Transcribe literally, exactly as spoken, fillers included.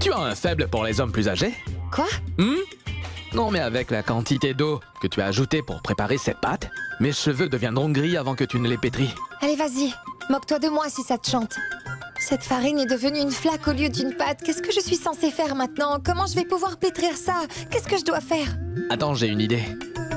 Tu as un faible pour les hommes plus âgés? Quoi? Hmm? Non, mais avec la quantité d'eau que tu as ajoutée pour préparer cette pâte, mes cheveux deviendront gris avant que tu ne les pétris. Allez, vas-y. Moque-toi de moi si ça te chante. Cette farine est devenue une flaque au lieu d'une pâte. Qu'est-ce que je suis censée faire maintenant? Comment je vais pouvoir pétrir ça? Qu'est-ce que je dois faire? Attends, j'ai une idée.